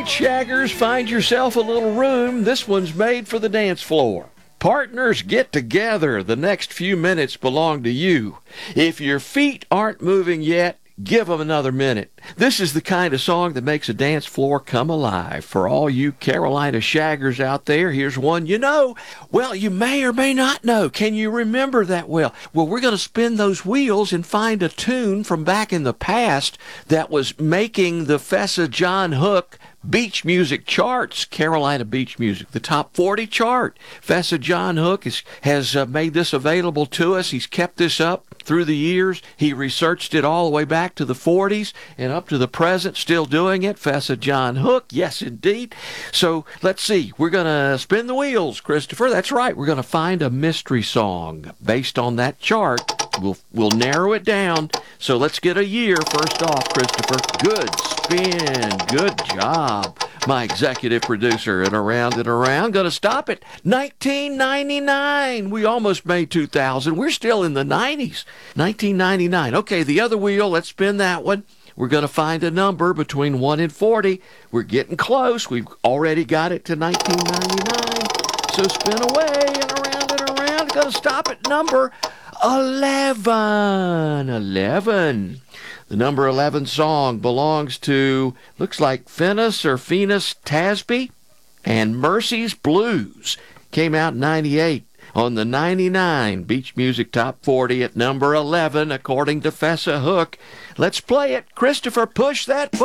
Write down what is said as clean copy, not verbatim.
Shaggers, find yourself a little room. This one's made for the dance floor. Partners, get together. The next few minutes belong to you. If your feet aren't moving yet, give them another minute. This is the kind of song that makes a dance floor come alive. For all you Carolina shaggers out there, here's one you know. Well, you may or may not know. Can you remember that well? Well, we're going to spin those wheels and find a tune from back in the past that was making the Fessa John Hook beach music charts, Carolina beach music, the top 40 chart. Fessa John Hook has made this available to us. He's kept this up through the years. He researched it all the way back to the 40s and up to the present, still doing it. Fessa John Hook, yes indeed. So let's see, we're going to spin the wheels, Christopher. That's right, we're going to find a mystery song based on that chart. We'll narrow it down. So let's get a year first off, Christopher. Good spin. Good job, my executive producer. And around. Going to stop at 1999. We almost made 2000. We're still in the 90s. 1999. Okay, the other wheel. Let's spin that one. We're going to find a number between 1 and 40. We're getting close. We've already got it to 1999. So spin away and around. Going to stop at number 11. 11. The number 11 song belongs to, looks like Phineas Tasby, and Mercy's Blues. Came out in 98 on the 99 Beach Music Top 40 at number 11, according to Fessa Hook. Let's play it. Christopher, push that button.